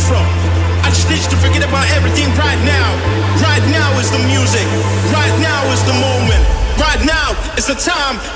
from. I just need you to forget about everything right now. Right now is the music. Right now is the moment. Right now is the time.